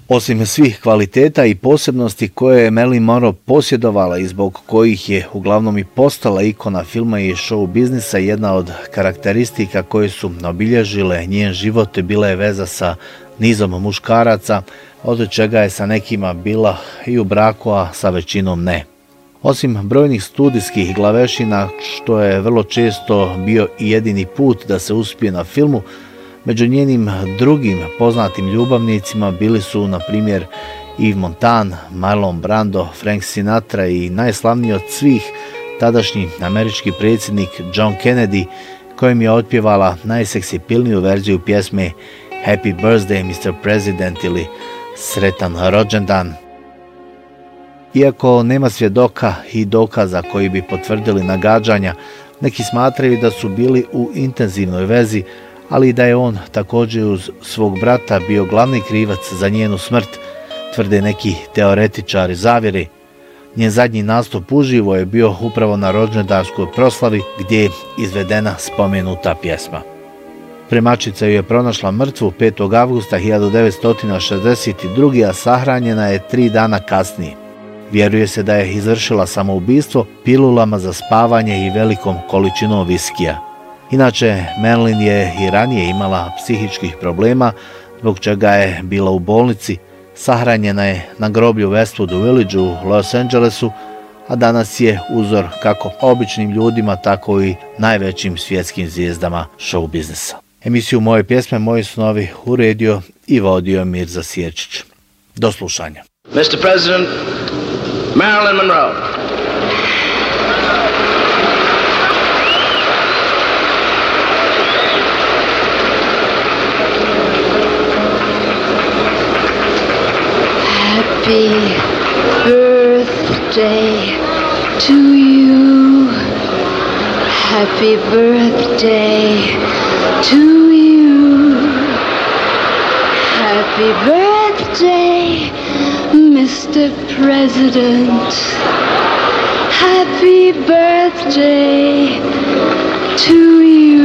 Osim svih kvaliteta i posebnosti koje je Marilyn Monroe posjedovala i zbog kojih je uglavnom i postala ikona filma i show biznisa, jedna od karakteristika koje su obilježile njen život bila je veza sa nizom muškaraca, od čega je sa nekima bila i u braku, a sa većinom ne. Osim brojnih studijskih glavešina, što je vrlo često bio i jedini put da se uspije na filmu, među njenim drugim poznatim ljubavnicima bili su, na primjer, Yves Montand, Marlon Brando, Frank Sinatra i najslavniji od svih, tadašnji američki predsjednik John Kennedy, kojem je otpjevala najseksipilniju verziju pjesme Happy Birthday Mr. President ili Sretan rođendan. Iako nema svjedoka i dokaza koji bi potvrdili nagađanja, neki smatraju da su bili u intenzivnoj vezi, ali i da je on također uz svog brata bio glavni krivac za njenu smrt, tvrde neki teoretičari zavjere. Njen zadnji nastup uživo je bio upravo na rođendanskoj proslavi gdje je izvedena spomenuta pjesma. Premačica ju je pronašla mrtvu 5. avgusta 1962. a sahranjena je 3 dana kasnije. Vjeruje se da je izvršila samoubistvo pilulama za spavanje i velikom količinom viskija. Inače, Marilyn je i ranije imala psihičkih problema, zbog čega je bila u bolnici. Sahranjena je na groblju Westwood Village u Los Angelesu, a danas je uzor kako običnim ljudima, tako i najvećim svjetskim zvijezdama show biznisa. Emisiju Moje pjesme, moji snovi uredio i vodio Mirza Sječić. Do slušanja. Mr. President, Marilyn Monroe. Happy birthday to you. Happy birthday to you. Happy birthday, Mr. President. Happy birthday to you.